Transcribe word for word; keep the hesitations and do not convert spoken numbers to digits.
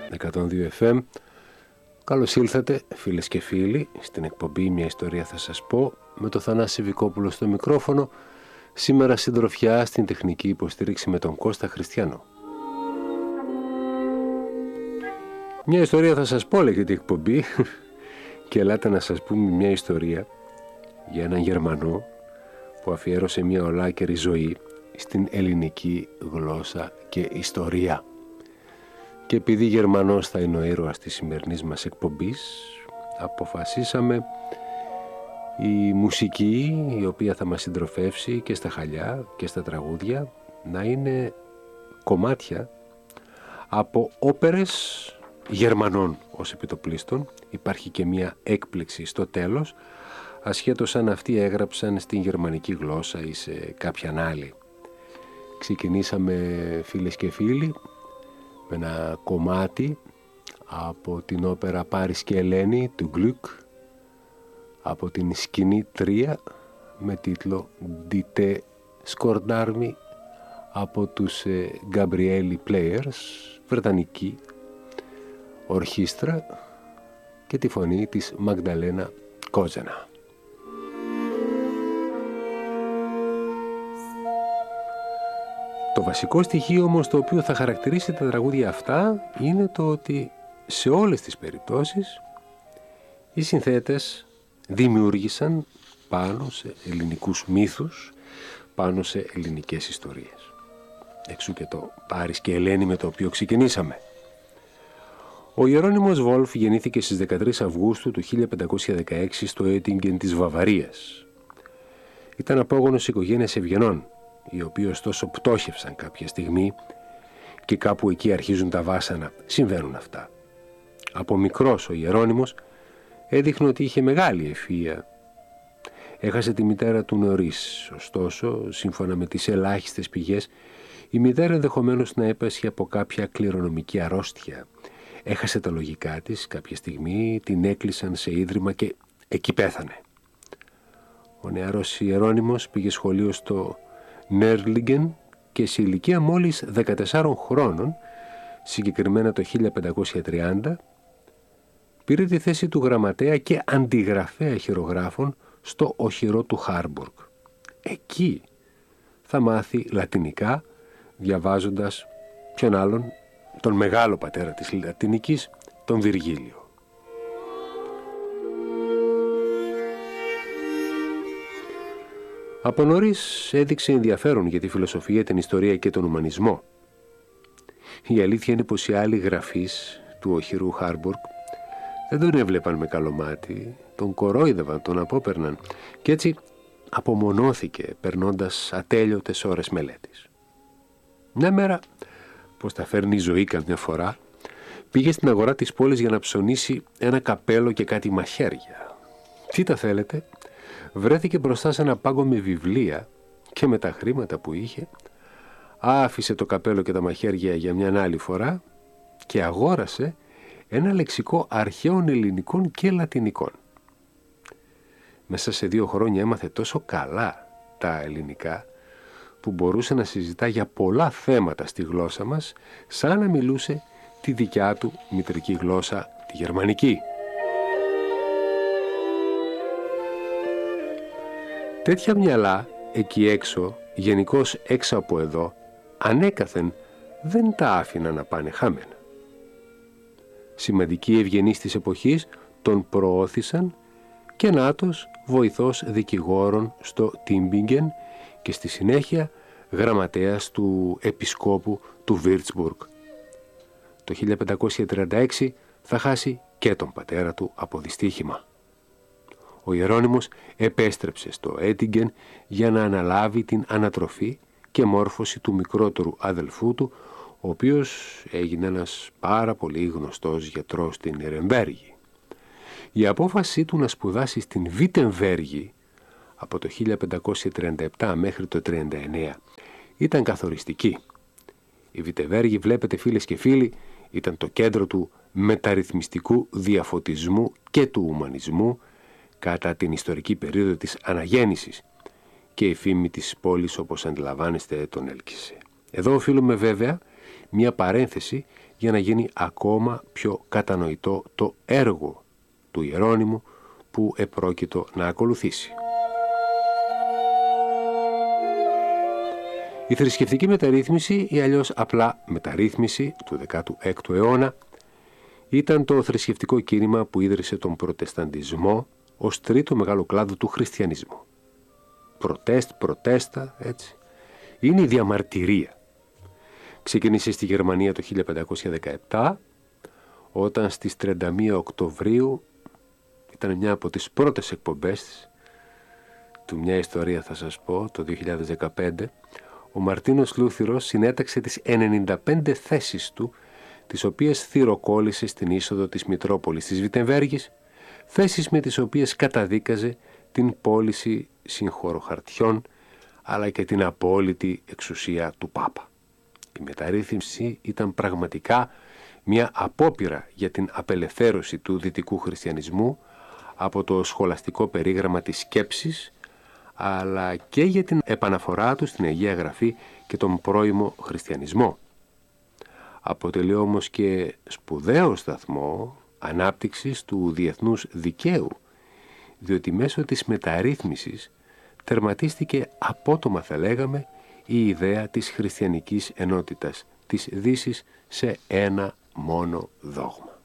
εκατόν δύο εφ εμ. Καλώς ήλθατε φίλες και φίλοι στην εκπομπή «Μια ιστορία θα σας πω» με το Θανάση Βικόπουλο στο μικρόφωνο. Σήμερα συντροφιά στην τεχνική υποστήριξη με τον Κώστα Χριστιανό. Μια ιστορία θα σας πω, λέγεται η εκπομπή, και ελάτε να σας πούμε μια ιστορία για έναν Γερμανό που αφιέρωσε μια ολάκερη ζωή στην ελληνική γλώσσα και ιστορία. Και επειδή Γερμανός θα είναι ο ήρωας της σημερινής μας εκπομπής, αποφασίσαμε η μουσική η οποία θα μας συντροφεύσει και στα χαλιά και στα τραγούδια να είναι κομμάτια από όπερες Γερμανών ως επιτοπλίστων. Υπάρχει και μια έκπληξη στο τέλος, ασχέτως αν αυτοί έγραψαν στην γερμανική γλώσσα ή σε κάποια άλλη. Ξεκινήσαμε, φίλες και φίλοι, με ένα κομμάτι από την όπερα Πάρις και Ελένη του Γκλουκ, από την σκηνή τρία με τίτλο «Dite Scordarmi» από τους Gabrieli Players, βρετανική ορχήστρα, και τη φωνή της Μαγδαλένα Κόζενα. Το βασικό στοιχείο όμως το οποίο θα χαρακτηρίσει τα τραγούδια αυτά είναι το ότι σε όλες τις περιπτώσεις οι συνθέτες δημιούργησαν πάνω σε ελληνικούς μύθους, πάνω σε ελληνικές ιστορίες. Εξού και το Πάρις και Ελένη με το οποίο ξεκινήσαμε. Ο Ιερώνυμος Βόλφ γεννήθηκε στις δεκατρείς Αυγούστου του χίλια πεντακόσια δεκαέξι στο Έτιγκεν της Βαβαρίας. Ήταν απόγονος οικογένειας ευγενών, οι οποίοι ωστόσο πτώχευσαν κάποια στιγμή και κάπου εκεί αρχίζουν τα βάσανα. Συμβαίνουν αυτά. Από μικρός ο Ιερώνυμος έδειχνε ότι είχε μεγάλη ευφυΐα. Έχασε τη μητέρα του νωρίς, ωστόσο, σύμφωνα με τις ελάχιστες πηγές, η μητέρα ενδεχομένως να έπασχε από κάποια κληρονομική αρρώστια. Έχασε τα λογικά της κάποια στιγμή, την έκλεισαν σε ίδρυμα και εκεί πέθανε. Ο νεαρός Ιερώνυμος πήγε σχολείο στο Νέρλιγκεν και σε ηλικία μόλις δεκατεσσάρων χρόνων, συγκεκριμένα το χίλια πεντακόσια τριάντα, πήρε τη θέση του γραμματέα και αντιγραφέα χειρογράφων στο οχυρό του Χάρμπουργκ. Εκεί θα μάθει λατινικά, διαβάζοντας ποιον άλλον, τον μεγάλο πατέρα της λατινικής, τον Βυργίλιο. Από νωρίς έδειξε ενδιαφέρον για τη φιλοσοφία, την ιστορία και τον ουμανισμό. Η αλήθεια είναι πως οι άλλοι γραφείς του οχυρού Χάρμπουργκ δεν τον έβλεπαν με καλό μάτι, τον κορόιδευαν, τον απόπαιρναν και έτσι απομονώθηκε περνώντας ατέλειωτες ώρες μελέτης. Μια μέρα, πως τα φέρνει η ζωή καμιά φορά, πήγε στην αγορά της πόλης για να ψωνίσει ένα καπέλο και κάτι μαχαίρια. Τι τα θέλετε? Βρέθηκε μπροστά σε ένα πάγκο με βιβλία και με τα χρήματα που είχε άφησε το καπέλο και τα μαχαίρια για μια άλλη φορά και αγόρασε ένα λεξικό αρχαίων ελληνικών και λατινικών. Μέσα σε δύο χρόνια έμαθε τόσο καλά τα ελληνικά που μπορούσε να συζητά για πολλά θέματα στη γλώσσα μας σαν να μιλούσε τη δικιά του μητρική γλώσσα, τη γερμανική. Τέτοια μυαλά εκεί έξω, γενικώς έξω από εδώ, ανέκαθεν δεν τα άφηναν να πάνε χάμενα. Σημαντικοί ευγενείς της εποχής τον προώθησαν και νάτος βοηθός δικηγόρων στο Τίμπιγκεν και στη συνέχεια γραμματέας του επισκόπου του Βίρτσμπουργκ. Το χίλια πεντακόσια τριάντα έξι θα χάσει και τον πατέρα του από δυστύχημα. Ο Ιερώνυμος επέστρεψε στο Έτιγκεν για να αναλάβει την ανατροφή και μόρφωση του μικρότερου αδελφού του, ο οποίος έγινε ένας πάρα πολύ γνωστός γιατρός στην Νιρεμβέργη. Η απόφασή του να σπουδάσει στην Βίτεμβέργη από το χίλια πεντακόσια τριάντα επτά μέχρι το χίλια πεντακόσια τριάντα εννέα ήταν καθοριστική. Η Βίτεμβέργη, βλέπετε φίλες και φίλοι, ήταν το κέντρο του μεταρρυθμιστικού διαφωτισμού και του ουμανισμού κατά την ιστορική περίοδο της αναγέννησης και η φήμη της πόλης, όπως αντιλαμβάνεστε, τον έλκυσε. Εδώ οφείλουμε βέβαια μια παρένθεση για να γίνει ακόμα πιο κατανοητό το έργο του Ιερώνυμου που επρόκειτο να ακολουθήσει. Η θρησκευτική μεταρρύθμιση ή αλλιώς απλά μεταρρύθμιση του δέκατου έκτου αιώνα ήταν το θρησκευτικό κίνημα που ίδρυσε τον προτεσταντισμό ως τρίτο μεγάλο κλάδο του χριστιανισμού. Προτέστ, προτέστα, έτσι, είναι η διαμαρτυρία. Ξεκίνησε στη Γερμανία το χίλια πεντακόσια δεκαεπτά, όταν στις τριάντα μία Οκτωβρίου, ήταν μια από τις πρώτες εκπομπές του «Μια ιστορία θα σας πω» το δύο χιλιάδες δεκαπέντε, ο Μαρτίνος Λούθυρος συνέταξε τις ενενήντα πέντε θέσεις του, τις οποίες θυροκόλλησε στην είσοδο της Μητρόπολης της Βιτεμβέργης, θέσεις με τις οποίες καταδίκαζε την πώληση συγχωροχαρτιών, αλλά και την απόλυτη εξουσία του Πάπα. Η μεταρρύθμιση ήταν πραγματικά μια απόπειρα για την απελευθέρωση του δυτικού χριστιανισμού από το σχολαστικό περίγραμμα της σκέψης, αλλά και για την επαναφορά του στην Αγία Γραφή και τον πρώιμο χριστιανισμό. Αποτελεί όμως και σπουδαίο σταθμό ανάπτυξης του διεθνούς δικαίου, διότι μέσω της μεταρρύθμισης τερματίστηκε απότομα, θα λέγαμε, η ιδέα της χριστιανικής ενότητας της Δύσης σε ένα μόνο δόγμα.